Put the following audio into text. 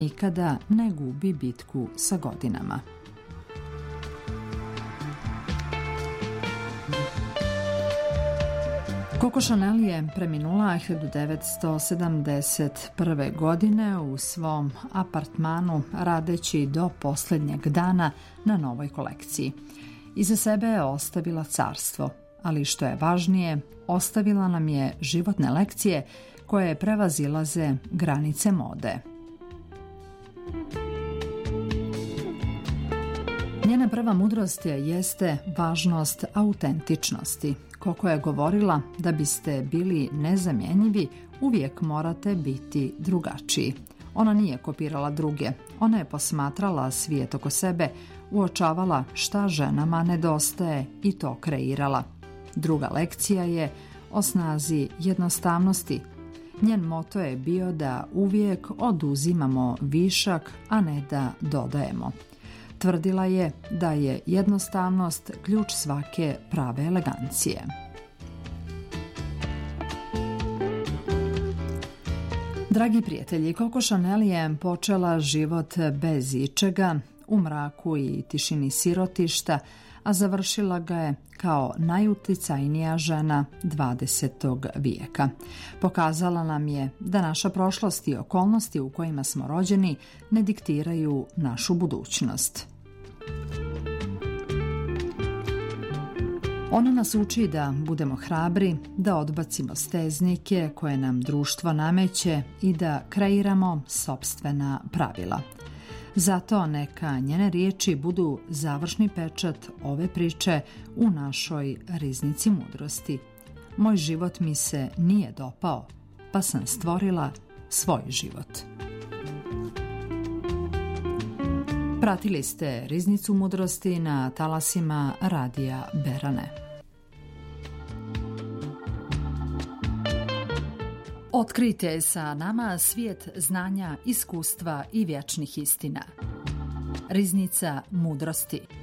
nikada ne gubi bitku sa godinama. Coco Chanel je preminula 1971. godine u svom apartmanu radeći do posljednjeg dana na novoj kolekciji. Iza sebe je ostavila carstvo, ali što je važnije, ostavila nam je životne lekcije koje prevazilaze granice mode. Njena prva mudrost jeste važnost autentičnosti. Coco je govorila da biste bili nezamjenjivi, uvijek morate biti drugačiji. Ona nije kopirala druge, ona je posmatrala svijet oko sebe, uočavala šta ženama nedostaje i to kreirala. Druga lekcija je o snazi jednostavnosti. Njen moto je bio da uvijek oduzimamo višak, a ne da dodajemo. Tvrdila je da je jednostavnost ključ svake prave elegancije. Dragi prijatelji, Coco Chanel je počela život bez ičega, u mraku i tišini sirotišta, a završila ga je kao najuticajnija žena 20. vijeka. Pokazala nam je da naša prošlost i okolnosti u kojima smo rođeni ne diktiraju našu budućnost. Ona nas uči da budemo hrabri, da odbacimo steznike koje nam društvo nameće i da kreiramo sopstvena pravila. Zato neka njene riječi budu završni pečat ove priče u našoj riznici mudrosti. Moj život mi se nije dopao, pa sam stvorila svoj život. Pratili ste Riznicu mudrosti na talasima Radija Berane. Otkrijte sa nama svijet znanja, iskustva i vječnih istina. Riznica mudrosti.